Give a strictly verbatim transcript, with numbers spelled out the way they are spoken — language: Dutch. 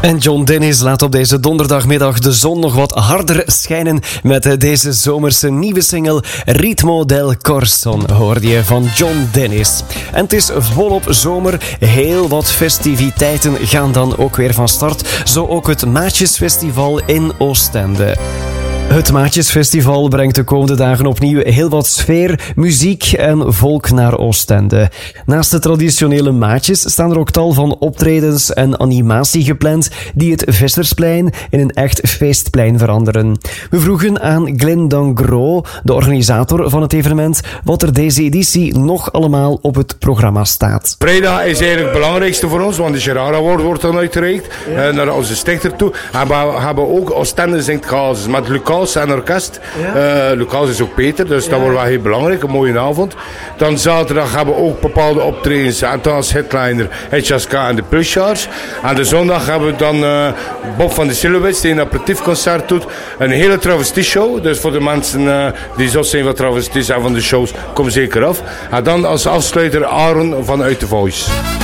En John Dennis laat op deze donderdagmiddag de zon nog wat harder schijnen met deze zomerse nieuwe single Ritmo del Corazon, hoorde je van John Dennis. En het is volop zomer, heel wat festiviteiten gaan dan ook weer van start, zo ook het Maatjesfestival in Oostende. Het Maatjesfestival brengt de komende dagen opnieuw heel wat sfeer, muziek en volk naar Oostende. Naast de traditionele maatjes staan er ook tal van optredens en animatie gepland die het Vissersplein in een echt feestplein veranderen. We vroegen aan Glenn Dangro, de organisator van het evenement, wat er deze editie nog allemaal op het programma staat. Vrijdag is eigenlijk het belangrijkste voor ons, want de Gerard Award wordt dan uitgereikt ja. naar onze stichter toe. En we hebben ook Oostende zingt Gazes met Lucas en orkest. Ja. Uh, Lucas is ook Peter, dus ja. dat wordt wel heel belangrijk, een mooie avond. Dan zaterdag hebben we ook bepaalde optredens, als headliner H S K en de Pushers. En de zondag hebben we dan uh, Bob van de Silhouettes die een aperitiefconcert doet. Een hele travestieshow, dus voor de mensen uh, die zo zijn van travesties en van de shows, kom zeker af. En dan als afsluiter Aaron vanuit The Voice.